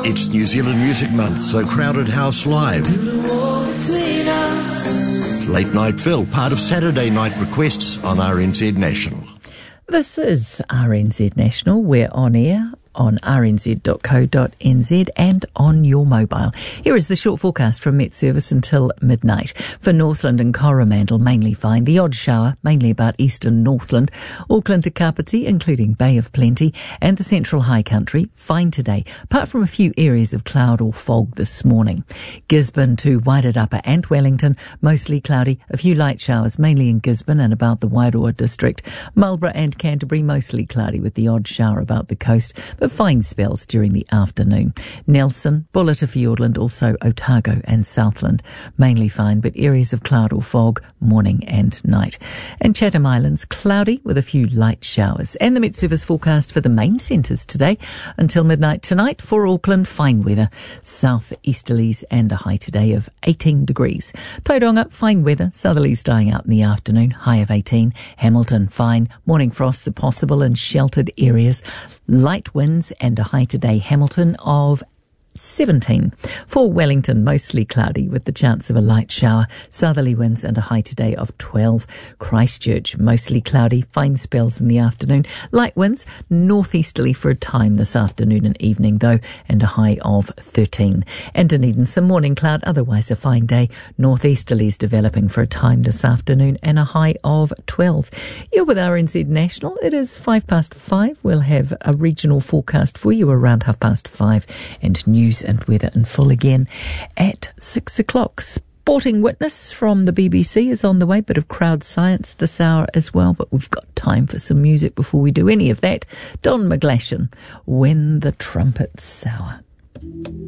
It's New Zealand Music Month, so Crowded House Live. Late Night Phil, part of Saturday night requests on RNZ National. This is RNZ National. We're on air on rnz.co.nz and on your mobile. Here is the short forecast from Met Service until midnight. For Northland and Coromandel, mainly fine. The odd shower, mainly about eastern Northland. Auckland to Kapiti, including Bay of Plenty, and the central high country, fine today, apart from a few areas of cloud or fog this morning. Gisborne to Wairarapa and Wellington, mostly cloudy. A few light showers, mainly in Gisborne and about the Wairoa district. Marlborough and Canterbury, mostly cloudy with the odd shower about the coast, but fine spells during the afternoon. Nelson, Buller to Fiordland, also Otago and Southland, mainly fine, but areas of cloud or fog morning and night. And Chatham Islands, cloudy with a few light showers. And the Met Service forecast for the main centres today until midnight tonight. For Auckland, fine weather, south easterlies and a high today of 18 degrees. Tauranga, fine weather, southerlies dying out in the afternoon, high of 18. Hamilton, fine, morning frosts are possible in sheltered areas. Light winds and a high today, Hamilton, of 17. For Wellington, mostly cloudy with the chance of a light shower. Southerly winds and a high today of 12. Christchurch, mostly cloudy, fine spells in the afternoon. Light winds, northeasterly for a time this afternoon and evening though, and a high of 13. And Dunedin, some morning cloud, otherwise a fine day. Northeasterlies developing for a time this afternoon and a high of 12. You're with RNZ National. It is 5:05. We'll have a regional forecast for you around 5:30 and news and weather in full again at 6 o'clock. Sporting Witness from the BBC is on the way, bit of crowd science this hour as well, but we've got time for some music before we do any of that. Don McGlashan, When the Trumpets Sour.